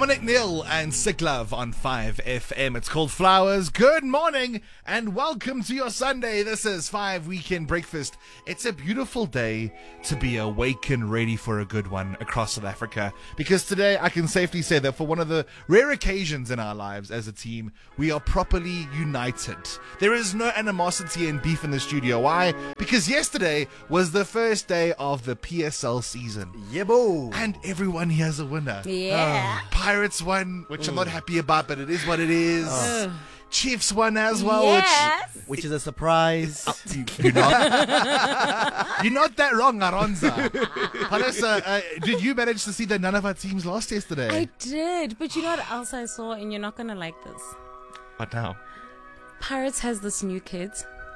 Dominic Neal and Sick Love on 5FM. It's called Flowers. Good morning and welcome to your Sunday. This is 5 Weekend Breakfast. It's a beautiful day to be awake and ready for a good one across South Africa. Because today I can safely say that for one of the rare occasions in our lives as a team, we are properly united. There is no animosity and beef in the studio. Why? Because yesterday was the first day of the PSL season. Yebo. And everyone here is a winner. Yeah. Pirates won, which I'm not happy about, but it is what it is. Chiefs won as well, Yes. Which is a surprise. you're not that wrong, Aronza. Palesa, did you manage to see that none of our teams lost yesterday? I did, but you know what else I saw, and you're not gonna like this. What now? Pirates has this new kid.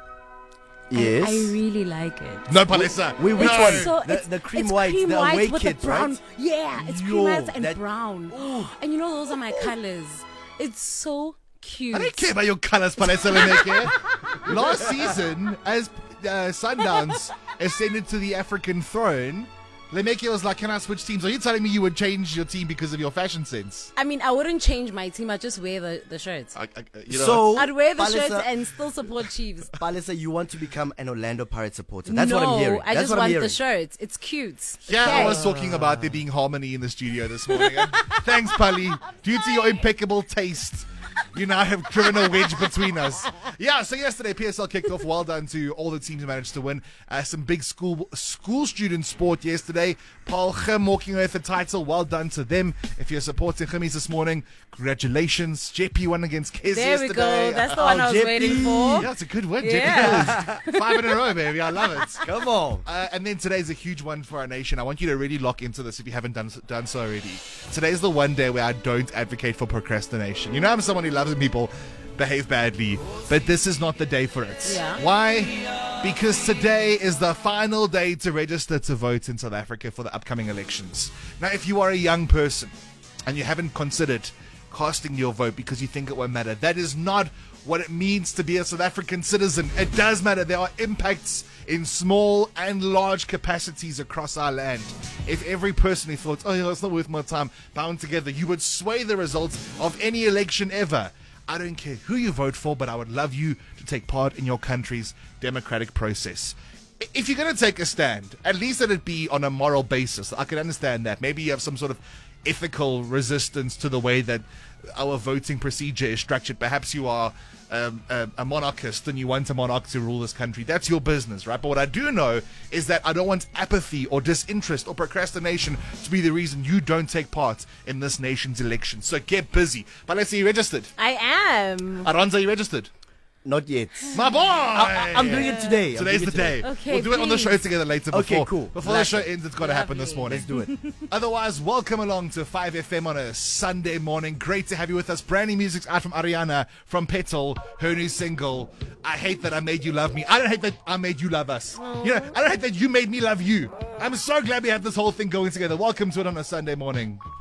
Yes. I really like it. No, Palesa. Which no. one? So The cream it's white, cream the white away with kids, the brown. right? Yeah, it's cream Yo, white and that- brown. And you know those are my colors. It's so cute. I don't care about your colours, Palesa Leneke. Last season, as Sundowns ascended to the African throne, Leneke was like, can I switch teams? Are you telling me you would change your team because of your fashion sense? I mean, I wouldn't change my team. I'd just wear the shirts. You know So, I'd wear the Palesa- shirts and still support Chiefs. Palesa, you want to become an Orlando Pirates supporter. That's what I'm No, hearing. I That's just what I'm want hearing. the shirts. It's cute. Yeah, Okay. I was talking about there being harmony in the studio this morning. And thanks, Pali. Due to your impeccable taste, you now have driven a wedge between us. Yeah, so yesterday PSL kicked off. Well done to all the teams who managed to win. Some big school student sport yesterday. Paul Gim walking away with the title. Well done to them. If you're supporting Gimmies this morning, congratulations. JP won against Kez There yesterday. we go. That's the one I was JP. waiting for. Yeah, it's a good win. Yeah. JP Kez. 5 in a row, baby. I love it. Come on. And then today's a huge one for our nation. I want you to really lock into this if you haven't done so already. Today's the one day where I don't advocate for procrastination. You know, I'm someone who loves when people behave badly, but this is not the day for it. Yeah. Why? Because today is the final day to register to vote in South Africa for the upcoming elections. Now, if you are a young person and you haven't considered casting your vote because you think it won't matter, that is not what it means to be a South African citizen. It does matter. There are impacts in small and large capacities across our land. If every person who thought, oh, yeah, it's not worth my time, bound together, you would sway the results of any election ever. I don't care who you vote for, but I would love you to take part in your country's democratic process. If you're going to take a stand, at least let it be on a moral basis. I can understand that. Maybe you have some sort of ethical resistance to the way that our voting procedure is structured. Perhaps you are a monarchist and you want a monarch to rule this country. That's your business, right? But what I do know is that I don't want apathy or disinterest or procrastination to be the reason you don't take part in this nation's election. So get busy. But let's see, you registered? I am. Aranza, you registered? Not yet. My boy! I'm doing it today. Today's the day. Okay, we'll do it on the please. show together later. Okay, Before, cool. Before the show ends, it's got to happen this morning. Let's do it. Otherwise, welcome along to 5FM on a Sunday morning. Great to have you with us. Brand new music's out from Ariana, from Petal, her new single, I Hate That I Made You Love Me. I don't hate that I made you love us. You know, I don't hate that you made me love you. I'm so glad we have this whole thing going together. Welcome to it on a Sunday morning.